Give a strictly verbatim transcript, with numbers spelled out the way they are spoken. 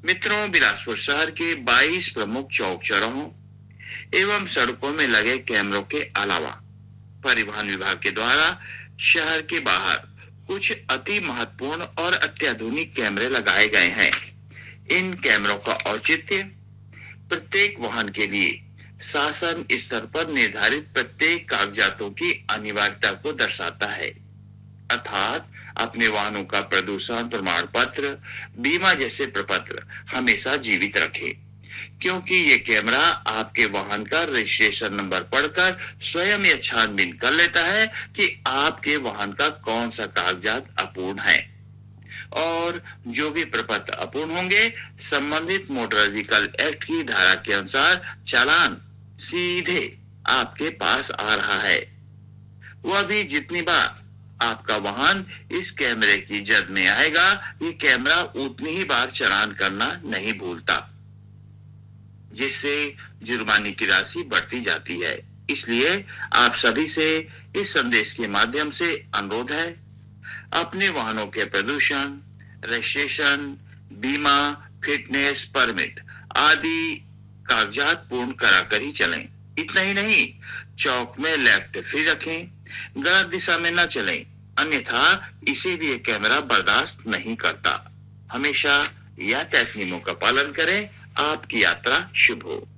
मित्रों, बिलासपुर शहर के बाईस प्रमुख चौक चौराहों एवं सड़कों में लगे कैमरों के अलावा परिवहन विभाग के द्वारा शहर के बाहर कुछ अति महत्वपूर्ण और अत्याधुनिक कैमरे लगाए गए हैं। इन कैमरों का औचित्य प्रत्येक वाहन के लिए शासन स्तर पर निर्धारित प्रत्येक कागजातों की अनिवार्यता को दर्शाता है, अर्थात अपने वाहनों का प्रदूषण प्रमाण पत्र, बीमा जैसे प्रपत्र हमेशा जीवित रखें, क्योंकि ये कैमरा आपके वाहन का रजिस्ट्रेशन नंबर पढ़कर स्वयं यह छानबीन कर लेता है कि आपके वाहन का कौन सा कागजात अपूर्ण है, और जो भी प्रपत्र अपूर्ण होंगे संबंधित मोटर व्हीकल एक्ट की धारा के अनुसार चालान सीधे आपके पास आ रहा है। वह भी जितनी बार आपका वाहन इस कैमरे की जद में आएगा, ये कैमरा उतनी ही बार चालान करना नहीं भूलता, जिससे जुर्माने की राशि बढ़ती जाती है। इसलिए आप सभी से इस संदेश के माध्यम से अनुरोध है, अपने वाहनों के प्रदूषण, रजिस्ट्रेशन, बीमा, फिटनेस, परमिट आदि कागजात पूर्ण कराकर ही चलें। इतना ही नहीं, चौक में लेफ्ट फ्री रखें, गलत दिशा में न चलें, अन्यथा इसे भी एक कैमरा बर्दाश्त नहीं करता। हमेशा यातायात नियमों का पालन करें। आपकी यात्रा शुभ हो।